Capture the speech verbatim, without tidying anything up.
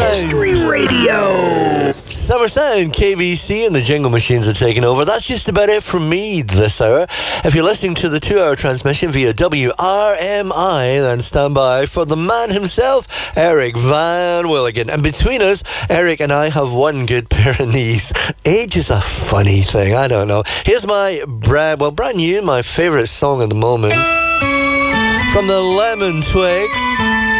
Sound. History Radio. Summer Sound, K B C and the Jingle Machines are taking over. That's just about it from me this hour. If you're listening to the two-hour transmission via W R M I, then stand by for the man himself, Eric Van Willigan. And between us, Eric and I have one good pair of knees. Age is a funny thing, I don't know. Here's my, bra- well, brand new, my favourite song at the moment, from the Lemon Twigs.